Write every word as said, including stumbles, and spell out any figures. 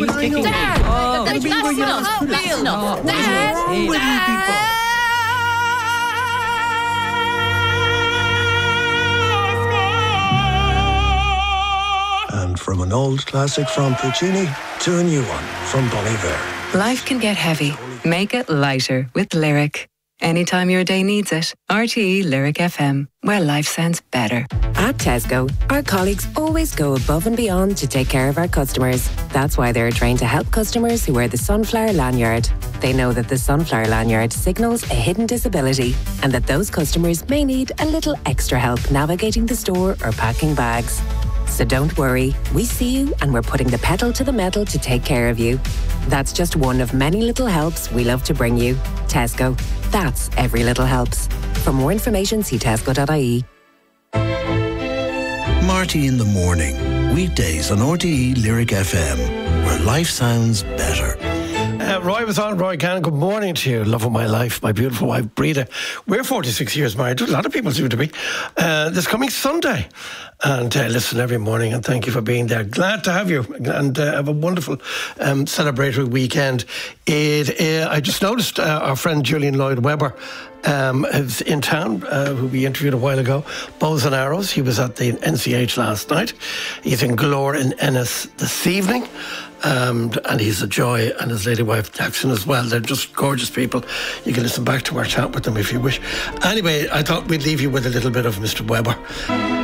he's I kicking know. me. Dad, Oh, that's Maybe not we're not- enough. That's enough. Oh, Dad, what's wrong with you Dad. And from an old classic from Puccini to a new one from Bon Iver. Life can get heavy. Make it lighter with Lyric. Anytime your day needs it. R T E Lyric F M, where life sounds better. At Tesco, our colleagues always go above and beyond to take care of our customers. That's why they're trained to help customers who wear the Sunflower lanyard. They know that the Sunflower lanyard signals a hidden disability and that those customers may need a little extra help navigating the store or packing bags. So don't worry, we see you and we're putting the pedal to the metal to take care of you. That's just one of many little helps we love to bring you. Tesco, that's every little helps. For more information, see tesco dot I E. Marty in the morning, weekdays on R T E Lyric F M, where life sounds better. Uh, Roy was on. Roy Cannon, good morning to you. Love of my life, my beautiful wife, Breda. We're forty-six years married. A lot of people seem to be. Uh, this coming Sunday. And uh, listen every morning, and thank you for being there. Glad to have you, and uh, have a wonderful um, celebratory weekend. It, uh, I just noticed uh, our friend Julian Lloyd Webber um, is in town, uh, who we interviewed a while ago. Bows and Arrows. He was at the N C H last night. He's in Glore in Ennis this evening. Um, and he's a joy, and his lady wife Jackson as well. They're just gorgeous people. You can listen back to our chat with them if you wish. Anyway, I thought we'd leave you with a little bit of Mister Webber.